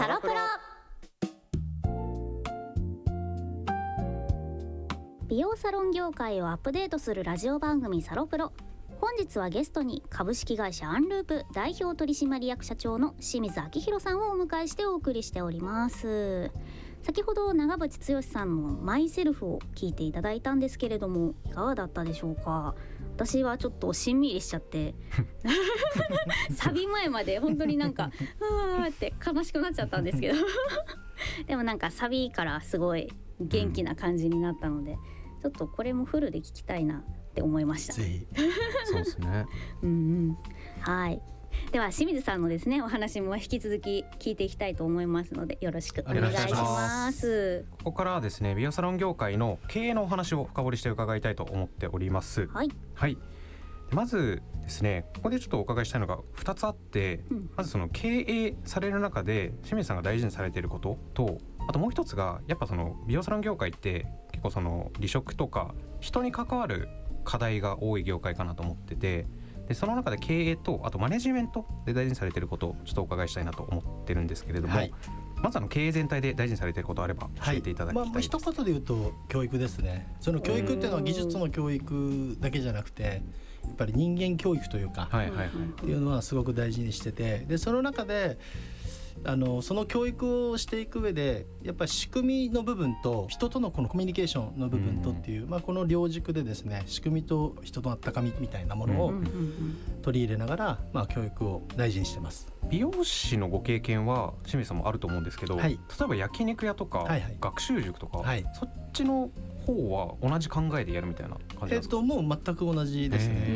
サロプロ。美容サロン業界をアップデートするラジオ番組サロプロ。本日はゲストに株式会社アンループ代表取締役社長の清水明宏さんをお迎えしてお送りしております。先ほど長渕剛さんのマイセルフを聞いていただいたんですけれども、いかがだったでしょうか。私はちょっとしんみりしちゃってサビ前まで本当になんかうわーって悲しくなっちゃったんですけどでもなんかサビからすごい元気な感じになったので、ちょっとこれもフルで聞きたいなって思いました。 ぜひそうですねはい。では清水さんのですねお話も引き続き聞いていきたいと思いますので、よろしくお願いします。 ここからはですね、美容サロン業界の経営のお話を深掘りして伺いたいと思っております。 はい、 はい、まずですね、ここでちょっとお伺いしたいのが2つあって、まずその経営される中で清水さんが大事にされていることと、あともう一つがやっぱその美容サロン業界って結構その離職とか人に関わる課題が多い業界かなと思ってて、でその中で経営とあとマネジメントで大事にされていることをちょっとお伺いしたいなと思ってるんですけれども、はい、まず経営全体で大事にされていることあれば教えていただきたいです。 一言で言うと教育ですね。その教育っていうのは技術の教育だけじゃなくて、やっぱり人間教育というか、っていうのはすごく大事にしてて、でその中でその教育をしていく上でやっぱり仕組みの部分と人とのこのコミュニケーションの部分とっていう、この両軸でですね、仕組みと人との高みみたいなものを取り入れながら、教育を大事にしてます。 美容師のご経験は清水さんもあると思うんですけど、例えば焼肉屋とか、学習塾とか、そっちの方は同じ考えでやるみたいな感じですか。 もう全く同じですね。